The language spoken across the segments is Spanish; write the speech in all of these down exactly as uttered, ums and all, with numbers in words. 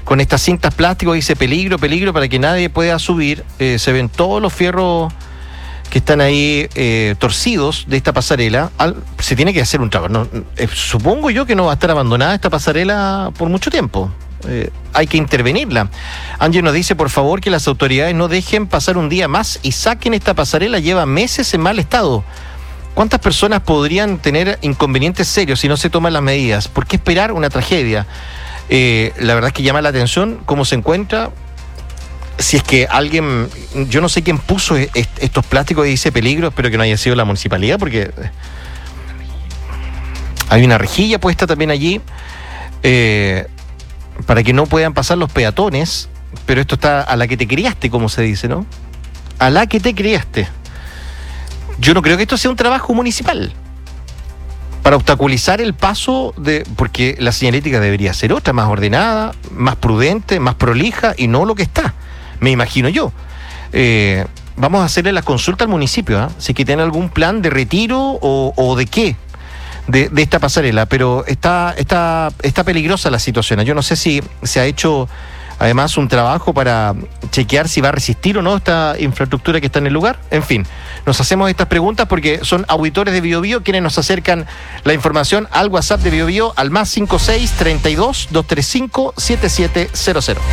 con estas cintas plásticos, dice peligro, peligro, para que nadie pueda subir. Eh, se ven todos los fierros que están ahí eh, torcidos de esta pasarela. Al, se tiene que hacer un trabajo. No, eh, supongo yo que no va a estar abandonada esta pasarela por mucho tiempo. Eh, hay que intervenirla. Ángel nos dice, por favor, que las autoridades no dejen pasar un día más y saquen esta pasarela. Lleva meses en mal estado. ¿Cuántas personas podrían tener inconvenientes serios si no se toman las medidas? ¿Por qué esperar una tragedia? Eh, la verdad es que llama la atención cómo se encuentra. Si es que alguien, yo no sé quién puso estos plásticos y dice peligro, espero que no haya sido la municipalidad, porque hay una rejilla puesta también allí eh, para que no puedan pasar los peatones, pero esto está a la que te criaste, como se dice, ¿no? A la que te criaste. Yo no creo que esto sea un trabajo municipal para obstaculizar el paso de, porque la señalética debería ser otra, más ordenada, más prudente, más prolija, y no lo que está. Me imagino yo. Eh, vamos a hacerle la consulta al municipio, ¿eh? Si que tiene algún plan de retiro o, o de qué de, de esta pasarela, pero está, está, está peligrosa la situación. Yo no sé si se ha hecho además un trabajo para chequear si va a resistir o no esta infraestructura que está en el lugar. En fin, nos hacemos estas preguntas porque son auditores de Bio Bio quienes nos acercan la información al WhatsApp de Bio Bio al más cinco seis, treinta y dos, doscientos treinta y cinco, setenta y siete cero cero.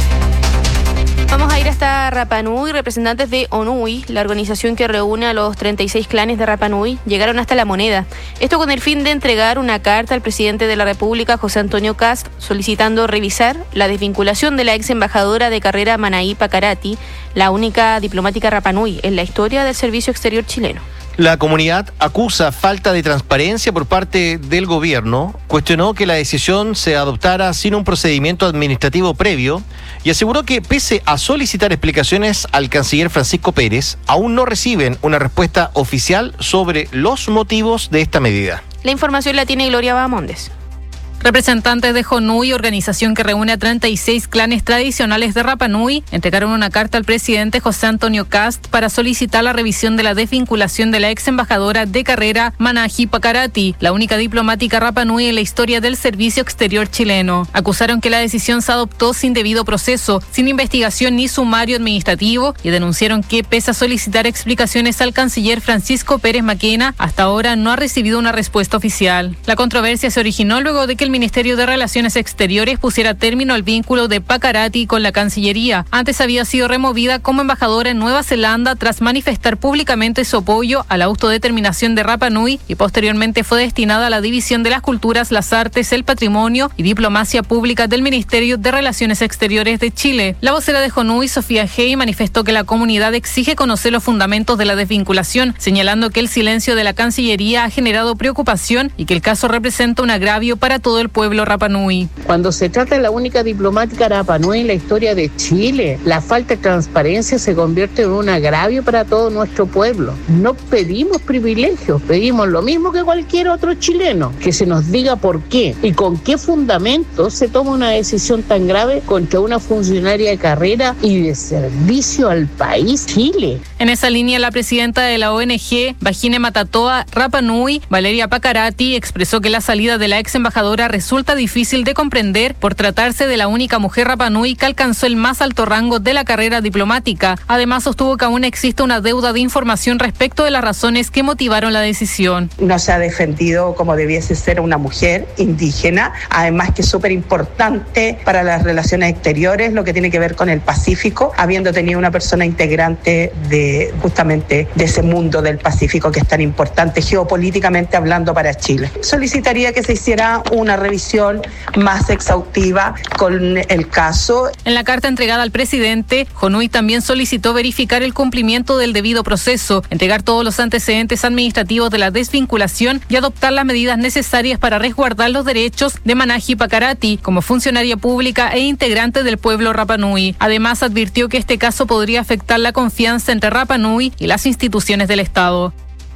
Vamos a ir hasta Rapa Nui. Representantes de ONUI, la organización que reúne a los treinta y seis clanes de Rapa Nui, llegaron hasta La Moneda. Esto con el fin de entregar una carta al presidente de la República, José Antonio Kast, solicitando revisar la desvinculación de la ex embajadora de carrera Manaí Pacarati, la única diplomática Rapa Nui en la historia del servicio exterior chileno. La comunidad acusa falta de transparencia por parte del gobierno, cuestionó que la decisión se adoptara sin un procedimiento administrativo previo y aseguró que, pese a solicitar explicaciones al canciller Francisco Pérez, aún no reciben una respuesta oficial sobre los motivos de esta medida. La información la tiene Gloria Bahamondes. Representantes de ONUI, organización que reúne a treinta y seis clanes tradicionales de Rapa Nui, entregaron una carta al presidente José Antonio Kast para solicitar la revisión de la desvinculación de la ex embajadora de carrera Manaí Pacarati, la única diplomática Rapa Nui en la historia del servicio exterior chileno. Acusaron que la decisión se adoptó sin debido proceso, sin investigación ni sumario administrativo, y denunciaron que, pese a solicitar explicaciones al canciller Francisco Pérez Maquena, hasta ahora no ha recibido una respuesta oficial. La controversia se originó luego de que el Ministerio de Relaciones Exteriores pusiera término al vínculo de Pacarati con la Cancillería. Antes había sido removida como embajadora en Nueva Zelanda tras manifestar públicamente su apoyo a la autodeterminación de Rapa Nui, y posteriormente fue destinada a la División de las Culturas, las Artes, el Patrimonio y Diplomacia Pública del Ministerio de Relaciones Exteriores de Chile. La vocera de ONUI, Sofía Hey, manifestó que la comunidad exige conocer los fundamentos de la desvinculación, señalando que el silencio de la Cancillería ha generado preocupación y que el caso representa un agravio para todo el pueblo Rapa Nui. Cuando se trata de la única diplomática Rapa Nui en la historia de Chile, la falta de transparencia se convierte en un agravio para todo nuestro pueblo. No pedimos privilegios, pedimos lo mismo que cualquier otro chileno, que se nos diga por qué y con qué fundamento se toma una decisión tan grave contra una funcionaria de carrera y de servicio al país Chile. En esa línea, la presidenta de la O N G, Vagine Matatoa Rapa Nui, Valeria Pacarati, expresó que la salida de la ex embajadora resulta difícil de comprender por tratarse de la única mujer Rapa Nui que alcanzó el más alto rango de la carrera diplomática. Además, sostuvo que aún existe una deuda de información respecto de las razones que motivaron la decisión. No se ha defendido como debiese ser una mujer indígena, además que es súper importante para las relaciones exteriores, lo que tiene que ver con el Pacífico, habiendo tenido una persona integrante de justamente de ese mundo del Pacífico que es tan importante geopolíticamente hablando para Chile. Solicitaría que se hiciera una revisión más exhaustiva con el caso. En la carta entregada al presidente, ONUI también solicitó verificar el cumplimiento del debido proceso, entregar todos los antecedentes administrativos de la desvinculación y adoptar las medidas necesarias para resguardar los derechos de Manaí Pacarati como funcionaria pública e integrante del pueblo Rapa Nui. Además, advirtió que este caso podría afectar la confianza entre Rapa Nui y las instituciones del Estado.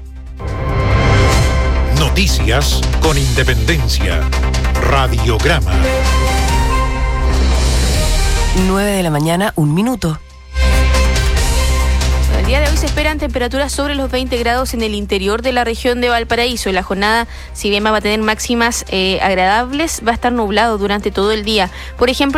Noticias con independencia. Radiograma. nueve de la mañana, un minuto. El día de hoy se esperan temperaturas sobre los veinte grados en el interior de la región de Valparaíso. La jornada, si bien va a tener máximas eh, agradables, va a estar nublado durante todo el día. Por ejemplo,